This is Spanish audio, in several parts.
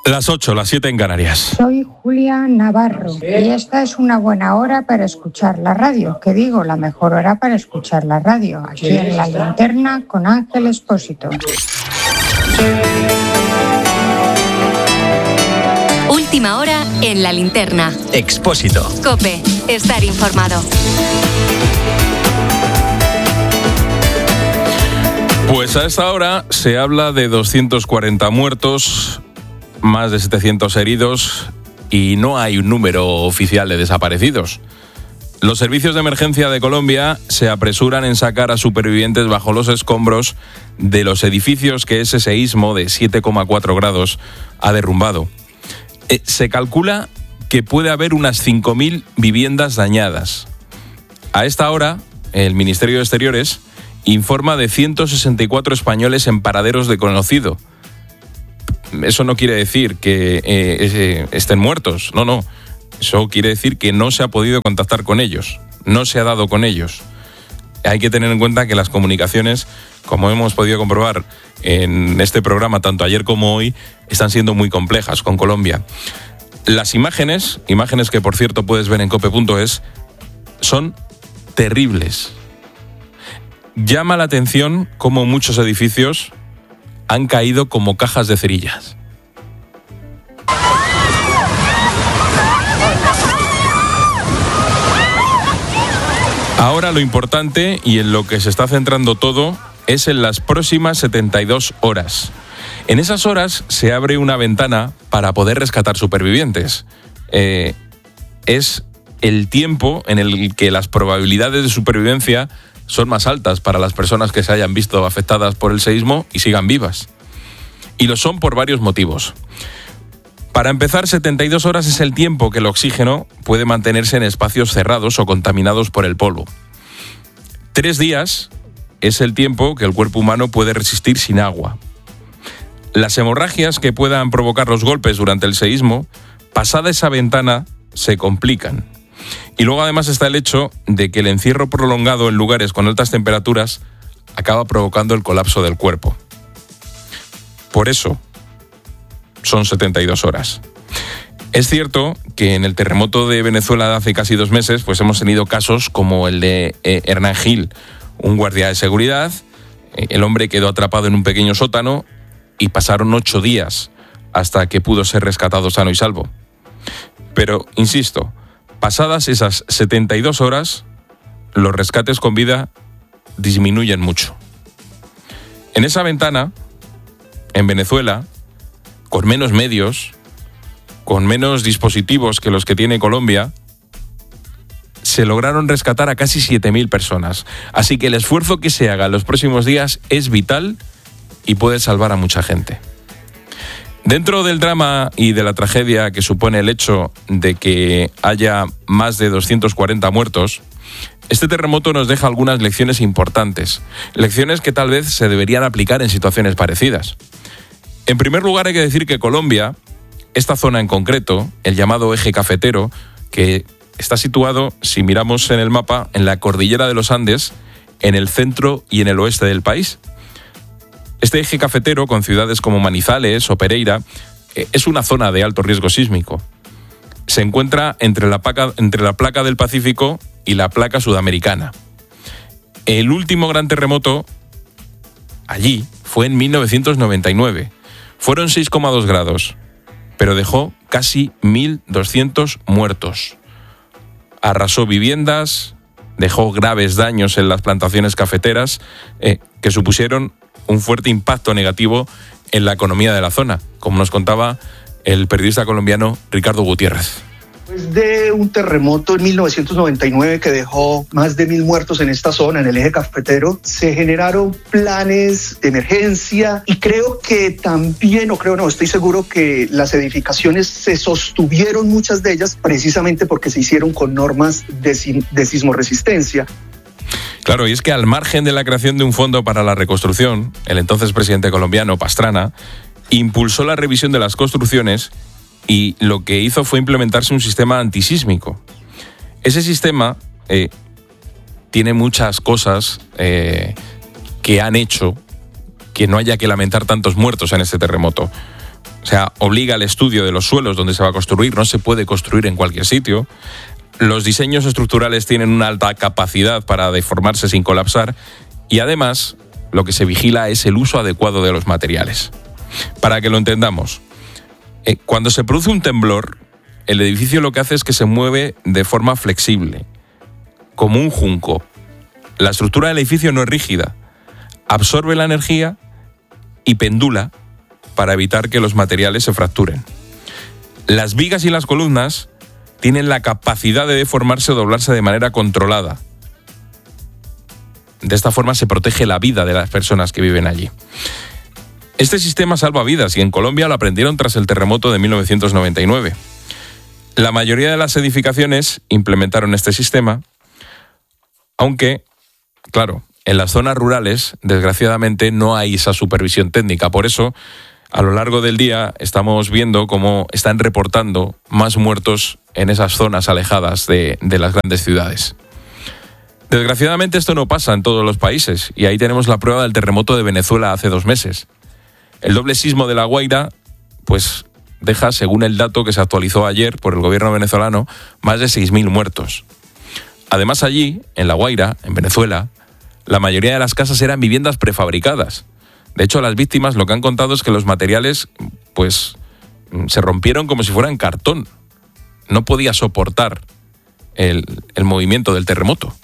Las 8, las 7 en Canarias. Soy Julia Navarro y esta es una buena hora para escuchar la radio. ¿Qué digo? La mejor hora para escuchar la radio. Aquí en La Linterna con Ángel Expósito. Última hora en La Linterna. Expósito. COPE. Estar informado. Pues a esta hora se habla de 240 muertos, más de 700 heridos y no hay un número oficial de desaparecidos. Los servicios de emergencia de Colombia se apresuran en sacar a supervivientes bajo los escombros de los edificios que ese seísmo de 7,4 grados ha derrumbado. Se calcula que puede haber unas 5.000 viviendas dañadas. A esta hora, el Ministerio de Exteriores informa de 164 españoles en paraderos desconocidos. Eso no quiere decir que estén muertos, no. Eso quiere decir que no se ha podido contactar con ellos, no se ha dado con ellos. Hay que tener en cuenta que las comunicaciones, como hemos podido comprobar en este programa, tanto ayer como hoy, están siendo muy complejas con Colombia. Las imágenes que por cierto puedes ver en cope.es, son terribles. Llama la atención cómo muchos edificios han caído como cajas de cerillas. Ahora lo importante y en lo que se está centrando todo es en las próximas 72 horas. En esas horas se abre una ventana para poder rescatar supervivientes. Es el tiempo en el que las probabilidades de supervivencia son más altas para las personas que se hayan visto afectadas por el seísmo y sigan vivas. Y lo son por varios motivos. Para empezar, 72 horas es el tiempo que el oxígeno puede mantenerse en espacios cerrados o contaminados por el polvo. 3 días es el tiempo que el cuerpo humano puede resistir sin agua. Las hemorragias que puedan provocar los golpes durante el seísmo, pasada esa ventana, se complican. Y luego además está el hecho de que el encierro prolongado en lugares con altas temperaturas acaba provocando el colapso del cuerpo. Por eso son 72 horas. Es cierto que en el terremoto de Venezuela de hace casi 2 meses, pues hemos tenido casos como el de Hernán Gil, un guardia de seguridad. El hombre quedó atrapado en un pequeño sótano y pasaron 8 días hasta que pudo ser rescatado sano y salvo. Pero, insisto, pasadas esas 72 horas, los rescates con vida disminuyen mucho. En esa ventana, en Venezuela, con menos medios, con menos dispositivos que los que tiene Colombia, se lograron rescatar a casi 7.000 personas. Así que el esfuerzo que se haga en los próximos días es vital y puede salvar a mucha gente. Dentro del drama y de la tragedia que supone el hecho de que haya más de 240 muertos, este terremoto nos deja algunas lecciones importantes, lecciones que tal vez se deberían aplicar en situaciones parecidas. En primer lugar, hay que decir que Colombia, esta zona en concreto, el llamado eje cafetero, que está situado, si miramos en el mapa, en la cordillera de los Andes, en el centro y en el oeste del país. Este eje cafetero, con ciudades como Manizales o Pereira, es una zona de alto riesgo sísmico. Se encuentra entre la placa del Pacífico y la placa sudamericana. El último gran terremoto allí fue en 1999. Fueron 6,2 grados, pero dejó casi 1.200 muertos. Arrasó viviendas, dejó graves daños en las plantaciones cafeteras que supusieron un fuerte impacto negativo en la economía de la zona, como nos contaba el periodista colombiano Ricardo Gutiérrez. Después de un terremoto en 1999 que dejó más de 1.000 muertos en esta zona, en el eje cafetero, se generaron planes de emergencia y estoy seguro que las edificaciones se sostuvieron, muchas de ellas, precisamente porque se hicieron con normas de sismoresistencia. Claro, y es que al margen de la creación de un fondo para la reconstrucción, el entonces presidente colombiano, Pastrana, impulsó la revisión de las construcciones y lo que hizo fue implementarse un sistema antisísmico. Ese sistema tiene muchas cosas que han hecho que no haya que lamentar tantos muertos en este terremoto. o sea, obliga al estudio de los suelos donde se va a construir, no se puede construir en cualquier sitio. Los diseños estructurales tienen una alta capacidad para deformarse sin colapsar y además lo que se vigila es el uso adecuado de los materiales. Para que lo entendamos, cuando se produce un temblor, el edificio lo que hace es que se mueve de forma flexible, como un junco. La estructura del edificio no es rígida, absorbe la energía y pendula para evitar que los materiales se fracturen. Las vigas y las columnas tienen la capacidad de deformarse o doblarse de manera controlada. De esta forma se protege la vida de las personas que viven allí. Este sistema salva vidas y en Colombia lo aprendieron tras el terremoto de 1999. La mayoría de las edificaciones implementaron este sistema, aunque, claro, en las zonas rurales, desgraciadamente, no hay esa supervisión técnica. Por eso, a lo largo del día, estamos viendo cómo están reportando más muertos en esas zonas alejadas de las grandes ciudades. Desgraciadamente, esto no pasa en todos los países, y ahí tenemos la prueba del terremoto de Venezuela hace 2 meses. El doble sismo de La Guaira, pues deja, según el dato que se actualizó ayer por el gobierno venezolano, más de 6.000 muertos. Además, allí, en La Guaira, en Venezuela, la mayoría de las casas eran viviendas prefabricadas. De hecho, las víctimas lo que han contado es que los materiales, pues, se rompieron como si fueran cartón. No podía soportar el movimiento del terremoto.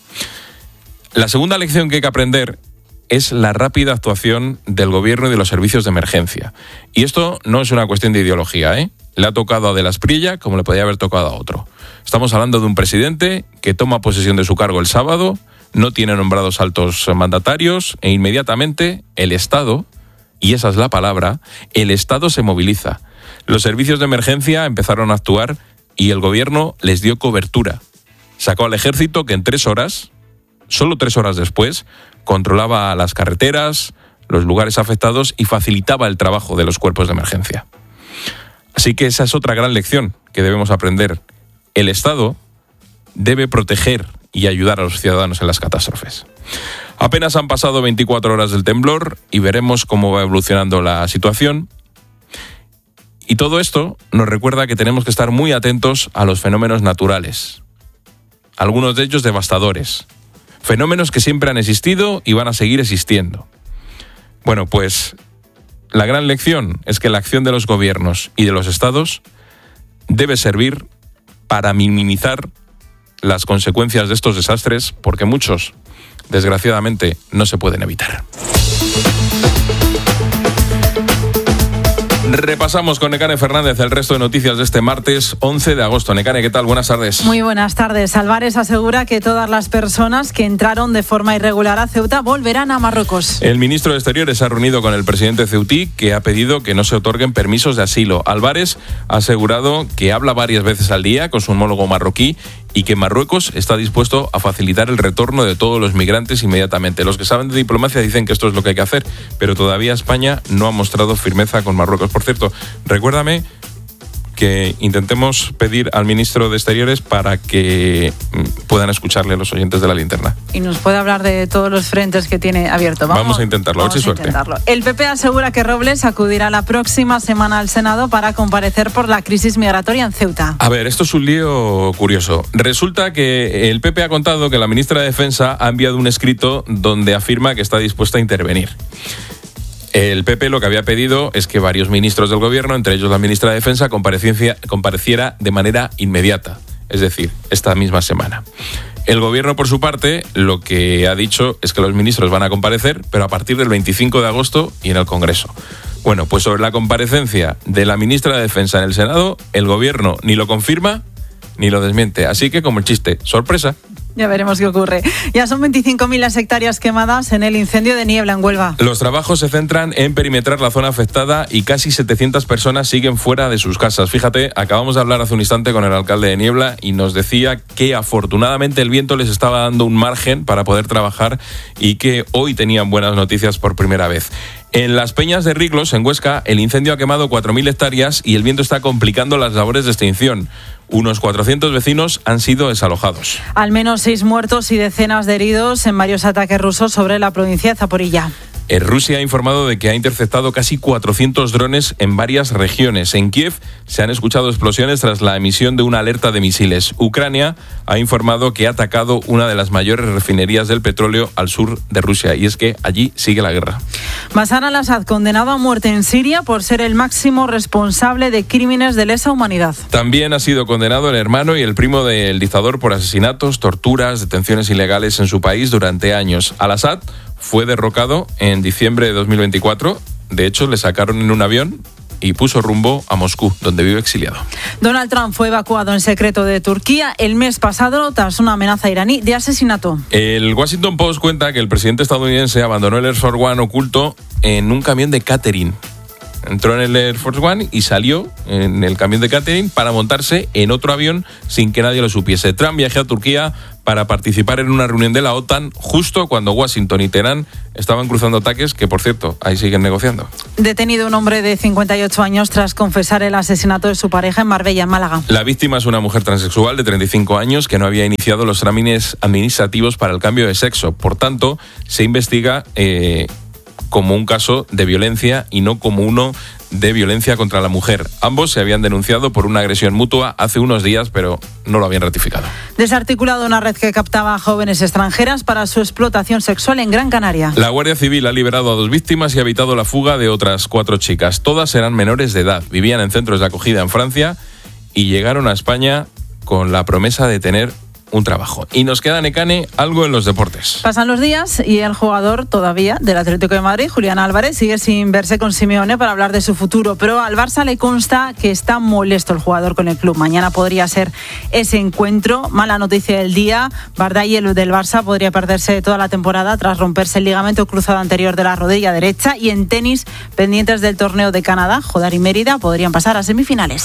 La segunda lección que hay que aprender es la rápida actuación del gobierno y de los servicios de emergencia. Y esto no es una cuestión de ideología, ¿eh? Le ha tocado a De la Espriella como le podía haber tocado a otro. Estamos hablando de un presidente que toma posesión de su cargo el sábado, no tiene nombrados altos mandatarios e inmediatamente el Estado, y esa es la palabra, el Estado se moviliza. Los servicios de emergencia empezaron a actuar y el gobierno les dio cobertura. Sacó al ejército que en 3 horas, solo 3 horas después, controlaba las carreteras, los lugares afectados y facilitaba el trabajo de los cuerpos de emergencia. Así que esa es otra gran lección que debemos aprender. El Estado debe proteger y ayudar a los ciudadanos en las catástrofes. Apenas han pasado 24 horas del temblor y veremos cómo va evolucionando la situación. Y todo esto nos recuerda que tenemos que estar muy atentos a los fenómenos naturales, algunos de ellos devastadores. Fenómenos que siempre han existido y van a seguir existiendo. Bueno, pues la gran lección es que la acción de los gobiernos y de los estados debe servir para minimizar las consecuencias de estos desastres, porque muchos, desgraciadamente, no se pueden evitar. Repasamos con Nekane Fernández el resto de noticias de este martes 11 de agosto. Nekane, ¿qué tal? Buenas tardes. Muy buenas tardes. Álvarez asegura que todas las personas que entraron de forma irregular a Ceuta volverán a Marruecos. El ministro de Exteriores se ha reunido con el presidente ceutí, que ha pedido que no se otorguen permisos de asilo. Álvarez ha asegurado que habla varias veces al día con su homólogo marroquí y que Marruecos está dispuesto a facilitar el retorno de todos los migrantes inmediatamente. Los que saben de diplomacia dicen que esto es lo que hay que hacer, pero todavía España no ha mostrado firmeza con Marruecos. Por cierto, recuérdame que intentemos pedir al ministro de Exteriores para que puedan escucharle a los oyentes de La Linterna. Y nos puede hablar de todos los frentes que tiene abierto. Vamos a intentarlo, a ver si suerte. El PP asegura que Robles acudirá la próxima semana al Senado para comparecer por la crisis migratoria en Ceuta. A ver, esto es un lío curioso. Resulta que el PP ha contado que la ministra de Defensa ha enviado un escrito donde afirma que está dispuesta a intervenir. El PP lo que había pedido es que varios ministros del gobierno, entre ellos la ministra de Defensa, compareciera de manera inmediata, es decir, esta misma semana. El gobierno, por su parte, lo que ha dicho es que los ministros van a comparecer, pero a partir del 25 de agosto y en el Congreso. Bueno, pues sobre la comparecencia de la ministra de Defensa en el Senado, el gobierno ni lo confirma ni lo desmiente. Así que, como el chiste, sorpresa. Ya veremos qué ocurre. Ya son 25.000 las hectáreas quemadas en el incendio de Niebla en Huelva. Los trabajos se centran en perimetrar la zona afectada y casi 700 personas siguen fuera de sus casas. Fíjate, acabamos de hablar hace un instante con el alcalde de Niebla y nos decía que afortunadamente el viento les estaba dando un margen para poder trabajar y que hoy tenían buenas noticias por primera vez. En las Peñas de Riglos, en Huesca, el incendio ha quemado 4.000 hectáreas y el viento está complicando las labores de extinción. Unos 400 vecinos han sido desalojados. Al menos 6 muertos y decenas de heridos en varios ataques rusos sobre la provincia de Zaporilla. Rusia ha informado de que ha interceptado casi 400 drones en varias regiones. En Kiev se han escuchado explosiones tras la emisión de una alerta de misiles. Ucrania ha informado que ha atacado una de las mayores refinerías del petróleo al sur de Rusia. Y es que allí sigue la guerra. Bashar al-Assad, condenado a muerte en Siria por ser el máximo responsable de crímenes de lesa humanidad. También ha sido condenado el hermano y el primo del dictador por asesinatos, torturas, detenciones ilegales en su país durante años. Al-Assad fue derrocado en diciembre de 2024. De hecho, le sacaron en un avión y puso rumbo a Moscú, donde vive exiliado. Donald Trump fue evacuado en secreto de Turquía el mes pasado tras una amenaza iraní de asesinato. El Washington Post cuenta que el presidente estadounidense abandonó el Air Force One oculto en un camión de catering. Entró en el Air Force One y salió en el camión de catering para montarse en otro avión sin que nadie lo supiese. Trump viajó a Turquía para participar en una reunión de la OTAN justo cuando Washington y Teherán estaban cruzando ataques, que por cierto, ahí siguen negociando. Detenido un hombre de 58 años tras confesar el asesinato de su pareja en Marbella, en Málaga. La víctima es una mujer transexual de 35 años que no había iniciado los trámites administrativos para el cambio de sexo. Por tanto, se investiga como un caso de violencia y no como uno de violencia contra la mujer. Ambos se habían denunciado por una agresión mutua hace unos días, pero no lo habían ratificado. Desarticulado una red que captaba a jóvenes extranjeras para su explotación sexual en Gran Canaria. La Guardia Civil ha liberado a 2 víctimas y ha evitado la fuga de otras 4 chicas. Todas eran menores de edad, vivían en centros de acogida en Francia y llegaron a España con la promesa de tener un trabajo. Y nos queda, Nekane, algo en los deportes. Pasan los días y el jugador todavía del Atlético de Madrid, Julián Álvarez, sigue sin verse con Simeone para hablar de su futuro, pero al Barça le consta que está molesto el jugador con el club. Mañana podría ser ese encuentro. Mala noticia del día: Bardai, el del Barça, podría perderse toda la temporada tras romperse el ligamento cruzado anterior de la rodilla derecha. Y en tenis, pendientes del torneo de Canadá, Jodar y Mérida podrían pasar a semifinales.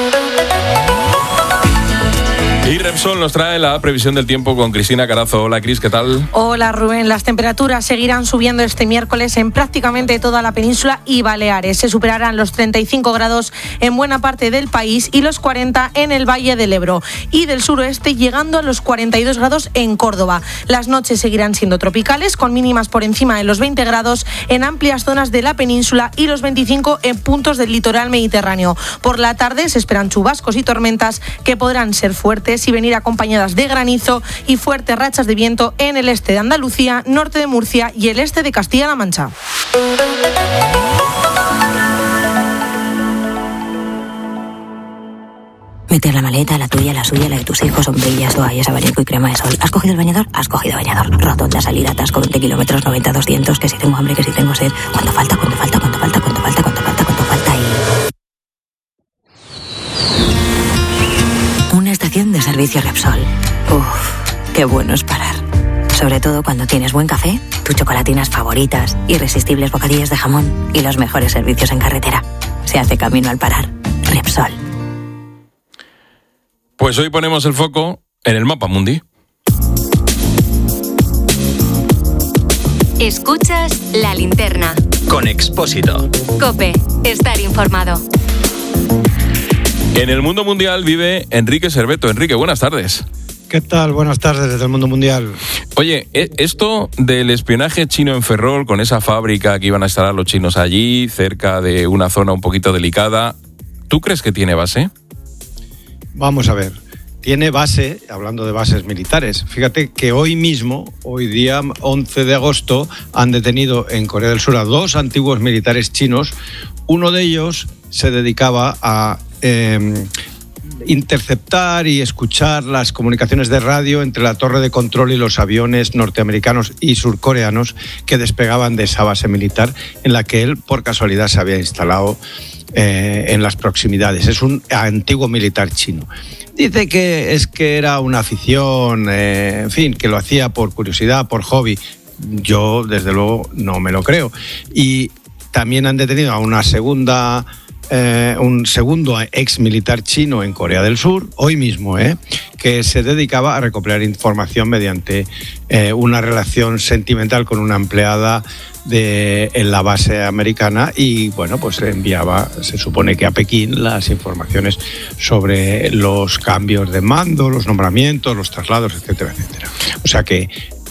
Y Repsol nos trae la previsión del tiempo con Cristina Carazo. Hola, Cris, ¿qué tal? Hola, Rubén. Las temperaturas seguirán subiendo este miércoles en prácticamente toda la península y Baleares. Se superarán los 35 grados en buena parte del país y los 40 en el Valle del Ebro y del suroeste, llegando a los 42 grados en Córdoba. Las noches seguirán siendo tropicales, con mínimas por encima de los 20 grados en amplias zonas de la península y los 25 en puntos del litoral mediterráneo. Por la tarde se esperan chubascos y tormentas que podrán ser fuertes y venir acompañadas de granizo y fuertes rachas de viento en el este de Andalucía, norte de Murcia y el este de Castilla-La Mancha. Meter la maleta, la tuya, la suya, la de tus hijos, sombrillas, toallas, abanico y crema de sol. ¿Has cogido el bañador? Has cogido bañador. Rotonda, salida, atasco, 20 kilómetros, 90, 200, que si tengo hambre, que si tengo sed. ¿Cuánto falta? ¿Cuánto falta? ¿Cuánto falta? ¿Cuánto falta? ¿Cuánto falta? ¿Cuánto falta? Una estación de servicio Repsol. Uf, qué bueno es parar. Sobre todo cuando tienes buen café, tus chocolatinas favoritas, irresistibles bocadillos de jamón y los mejores servicios en carretera. Se hace camino al parar. Repsol. Pues hoy ponemos el foco en el mapa mundi. Escuchas La Linterna. Con Expósito. COPE. Estar informado. En el mundo mundial vive Enrique Cerveto. Enrique, buenas tardes. ¿Qué tal? Buenas tardes desde el mundo mundial. Oye, esto del espionaje chino en Ferrol, con esa fábrica que iban a instalar los chinos allí, cerca de una zona un poquito delicada, ¿tú crees que tiene base? Vamos a ver. Tiene base, hablando de bases militares. Fíjate que hoy mismo, hoy día 11 de agosto, han detenido en Corea del Sur a 2 antiguos militares chinos. Uno de ellos se dedicaba a interceptar y escuchar las comunicaciones de radio entre la torre de control y los aviones norteamericanos y surcoreanos que despegaban de esa base militar en la que él, por casualidad, se había instalado en las proximidades. Es un antiguo militar chino. Dice que era una afición, en fin, que lo hacía por curiosidad, por hobby. Yo, desde luego, no me lo creo. Y también han detenido a un segundo ex militar chino en Corea del Sur, hoy mismo, que se dedicaba a recopilar información mediante una relación sentimental con una empleada en la base americana y, bueno, pues enviaba, se supone que a Pekín, las informaciones sobre los cambios de mando, los nombramientos, los traslados, etcétera, etcétera. O sea que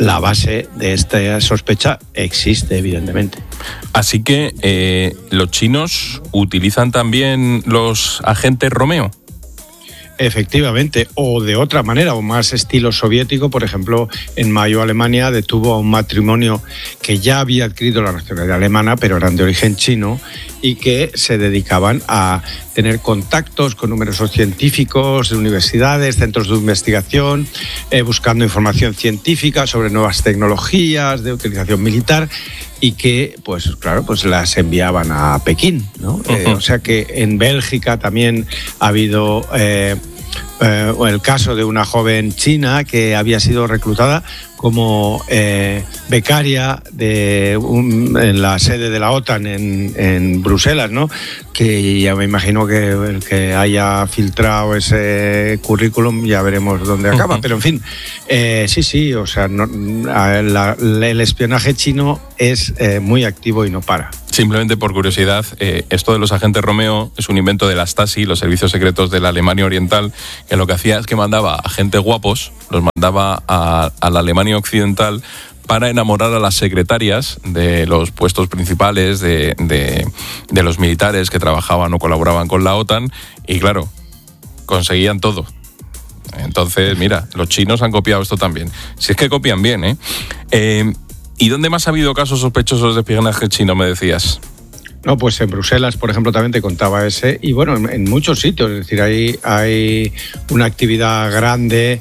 la base de esta sospecha existe, evidentemente. Así que los chinos utilizan también los agentes Romeo. Efectivamente, o de otra manera, o más estilo soviético. Por ejemplo, en mayo Alemania detuvo a un matrimonio que ya había adquirido la nacionalidad alemana, pero eran de origen chino, y que se dedicaban a tener contactos con numerosos científicos de universidades, centros de investigación, buscando información científica sobre nuevas tecnologías de utilización militar, y que, pues claro, pues las enviaban a Pekín, ¿no? O sea que en Bélgica también ha habido el caso de una joven china que había sido reclutada como becaria en la sede de la OTAN en Bruselas, ¿no? Que ya me imagino que el que haya filtrado ese currículum ya veremos dónde acaba. Pero en fin, sí, o sea, el espionaje chino es muy activo y no para. Simplemente por curiosidad, esto de los agentes Romeo es un invento de la Stasi, los servicios secretos de la Alemania Oriental, que lo que hacía es que mandaba agentes guapos, los mandaba a la Alemania Occidental para enamorar a las secretarias de los puestos principales de los militares que trabajaban o colaboraban con la OTAN, y claro, conseguían todo. Entonces, mira, los chinos han copiado esto también. Si es que copian bien, ¿eh? ¿Y dónde más ha habido casos sospechosos de espionaje chino, me decías? No, pues en Bruselas, por ejemplo, también te contaba ese, y bueno, en muchos sitios, es decir, hay una actividad grande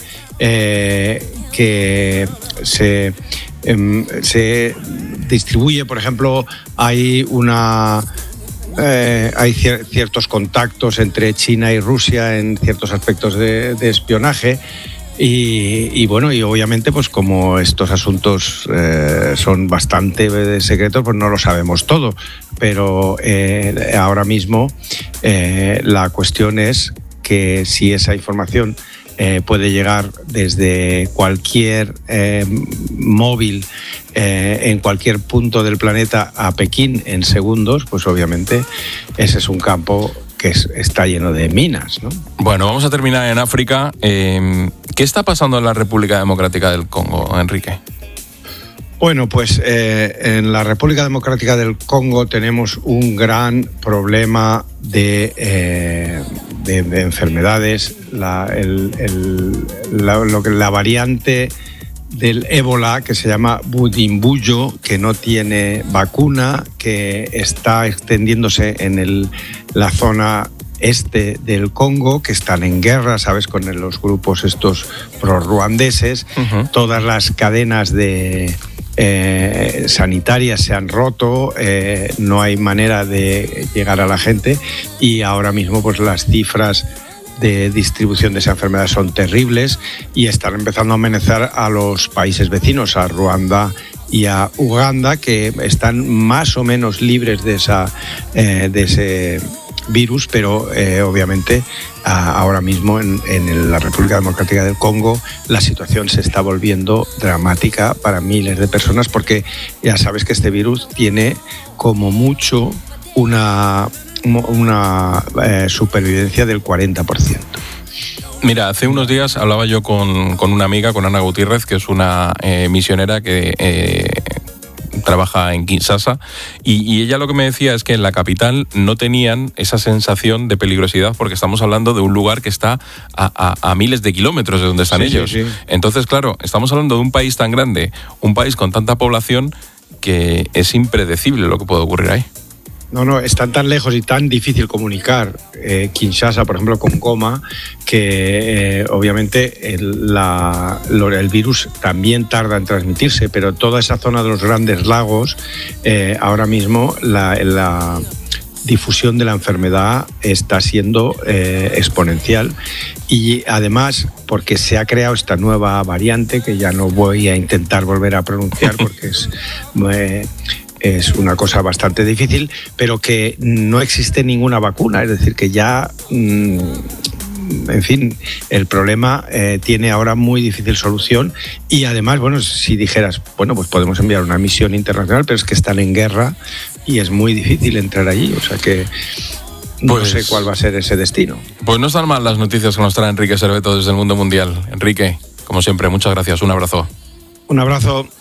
que se distribuye. Por ejemplo, hay ciertos contactos entre China y Rusia en ciertos aspectos de espionaje. Y bueno, y obviamente, pues como estos asuntos son bastante secretos, pues no lo sabemos todo. Pero ahora mismo la cuestión es que si esa información puede llegar desde cualquier móvil en cualquier punto del planeta a Pekín en segundos, pues obviamente ese es un campo que está lleno de minas, ¿no? Bueno, vamos a terminar en África. ¿Qué está pasando en la República Democrática del Congo, Enrique? Bueno, pues en la República Democrática del Congo tenemos un gran problema de enfermedades. La variante del ébola, que se llama Budimbuyo, que no tiene vacuna, que está extendiéndose en la zona este del Congo, que están en guerra, ¿sabes?, con los grupos estos prorruandeses. Uh-huh. Todas las cadenas sanitarias se han roto, no hay manera de llegar a la gente, y ahora mismo pues las cifras de distribución de esa enfermedad son terribles y están empezando a amenazar a los países vecinos, a Ruanda y a Uganda, que están más o menos libres de ese virus, pero obviamente ahora mismo en la República Democrática del Congo la situación se está volviendo dramática para miles de personas, porque ya sabes que este virus tiene como mucho una supervivencia del 40%. Mira, hace unos días hablaba yo con una amiga, con Ana Gutiérrez, que es una misionera que trabaja en Kinshasa, y ella lo que me decía es que en la capital no tenían esa sensación de peligrosidad, porque estamos hablando de un lugar que está a miles de kilómetros de donde están ellos. Sí. Entonces, claro, estamos hablando de un país tan grande, un país con tanta población, que es impredecible lo que puede ocurrir ahí. No, están tan lejos y tan difícil comunicar Kinshasa, por ejemplo, con Goma, que obviamente el virus también tarda en transmitirse, pero toda esa zona de los grandes lagos, ahora mismo la difusión de la enfermedad está siendo exponencial, y además porque se ha creado esta nueva variante, que ya no voy a intentar volver a pronunciar porque es una cosa bastante difícil, pero que no existe ninguna vacuna, es decir, que ya, en fin, el problema tiene ahora muy difícil solución. Y además, bueno, si dijeras, bueno, pues podemos enviar una misión internacional, pero es que están en guerra y es muy difícil entrar allí, o sea que no sé cuál va a ser ese destino. Pues no están mal las noticias que nos trae Enrique Serveto desde el mundo mundial. Enrique, como siempre, muchas gracias, un abrazo. Un abrazo.